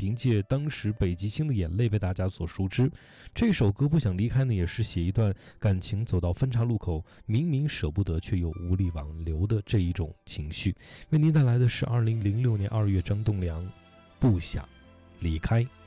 凭借当时北极星的眼泪被大家所熟知。这首歌不想离开呢，也是写一段感情走到分岔路口，明明舍不得却又无力挽留的这一种情绪。为您带来的是2006年2月张栋梁不想离开。